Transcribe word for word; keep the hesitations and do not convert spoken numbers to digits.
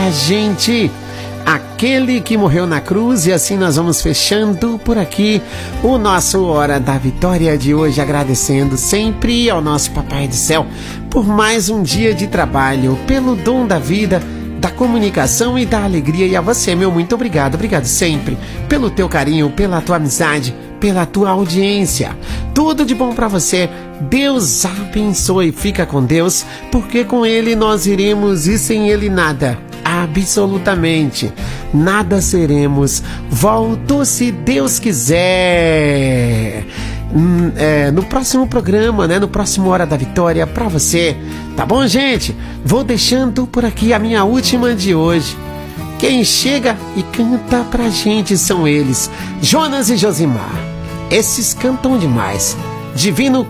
gente, aquele que morreu na cruz. E assim nós vamos fechando por aqui o nosso Hora da Vitória de hoje, agradecendo sempre ao nosso Papai do Céu por mais um dia de trabalho, pelo dom da vida, da comunicação e da alegria. E a você, meu muito obrigado, obrigado sempre pelo teu carinho, pela tua amizade, pela tua audiência. Tudo de bom pra você. Deus abençoe. Fica com Deus, porque com Ele nós iremos e sem Ele nada, absolutamente nada seremos. Volto se Deus quiser. Hum, é, no próximo programa, né? No próximo Hora da Vitória pra você. Tá bom, gente? Vou deixando por aqui a minha última de hoje. Quem chega e canta pra gente são eles, Jonas e Josimar. Esses cantam demais. Divino